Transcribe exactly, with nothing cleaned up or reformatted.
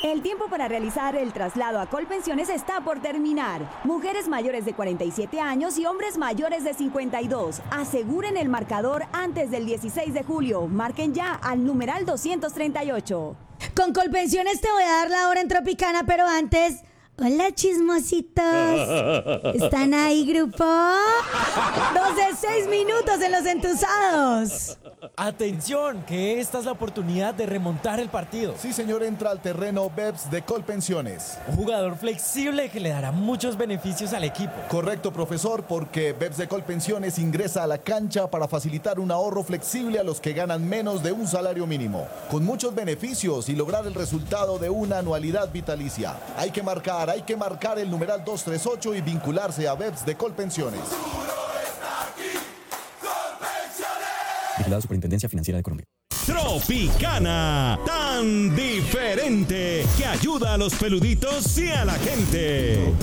El tiempo para realizar el traslado a Colpensiones está por terminar. Mujeres mayores de cuarenta y siete años y hombres mayores de cincuenta y dos. Aseguren el marcador antes del dieciséis de julio. Marquen ya al numeral doscientos treinta y ocho. Con Colpensiones te voy a dar la hora en Tropicana, pero antes... Hola, chismositos. ¿Están ahí, grupo? doce, seis minutos en los entusados. Atención, que esta es la oportunidad de remontar el partido. Sí, señor, entra al terreno Beps de Colpensiones. Un jugador flexible que le dará muchos beneficios al equipo. Correcto, profesor, porque Beps de Colpensiones ingresa a la cancha para facilitar un ahorro flexible a los que ganan menos de un salario mínimo, con muchos beneficios y lograr el resultado de una anualidad vitalicia. Hay que marcar, hay que marcar el numeral doscientos treinta y ocho y vincularse a Beps de Colpensiones. Vigilado Superintendencia Financiera de Colombia. Tropicana, tan diferente que ayuda a los peluditos y a la gente.